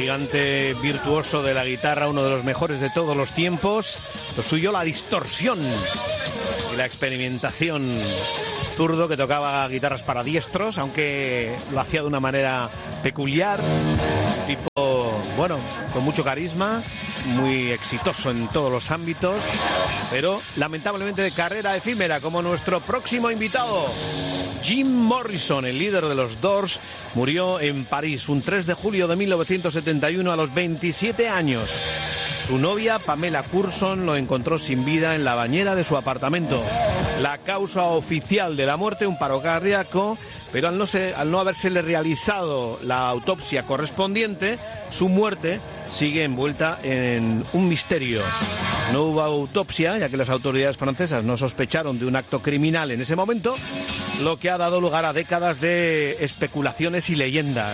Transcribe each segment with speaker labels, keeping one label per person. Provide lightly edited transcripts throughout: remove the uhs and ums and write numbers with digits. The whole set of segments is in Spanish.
Speaker 1: gigante virtuoso de la guitarra, uno de los mejores de todos los tiempos. Lo suyo, la distorsión y la experimentación. Zurdo que tocaba guitarras para diestros, aunque lo hacía de una manera peculiar. Tipo, bueno, con mucho carisma, muy exitoso en todos los ámbitos, pero lamentablemente de carrera efímera, como nuestro próximo invitado. Jim Morrison, el líder de los Doors, murió en París un 3 de julio de 1971 a los 27 años. Su novia, Pamela Curson, lo encontró sin vida en la bañera de su apartamento. La causa oficial de la muerte, un paro cardíaco, pero al no habérsele realizado la autopsia correspondiente, su muerte sigue envuelta en un misterio. No hubo autopsia, ya que las autoridades francesas no sospecharon de un acto criminal en ese momento, lo que ha dado lugar a décadas de especulaciones y leyendas.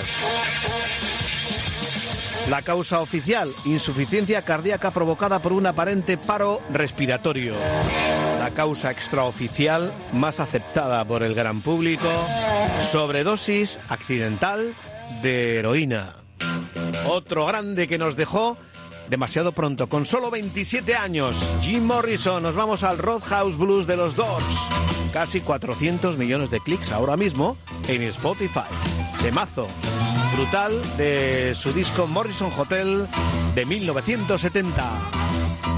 Speaker 1: La causa oficial, insuficiencia cardíaca provocada por un aparente paro respiratorio. La causa extraoficial, más aceptada por el gran público, sobredosis accidental de heroína. Otro grande que nos dejó demasiado pronto, con solo 27 años. Jim Morrison. Nos vamos al Roadhouse Blues de los Doors. Casi 400 millones de clics ahora mismo en Spotify. Temazo brutal de su disco Morrison Hotel de 1970.